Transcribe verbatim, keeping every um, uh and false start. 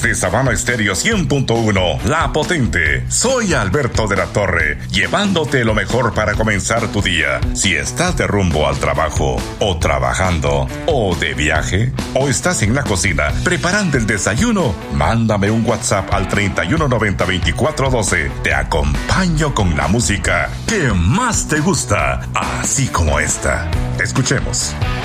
Desde Sabana Estéreo cien punto uno, La Potente, soy Alberto de la Torre, llevándote lo mejor para comenzar tu día. Si estás de rumbo al trabajo, o trabajando, o de viaje, o estás en la cocina preparando el desayuno, mándame un WhatsApp al treinta y uno noventa veinticuatro doce. Te acompaño con la música que más te gusta, así como esta. Escuchemos.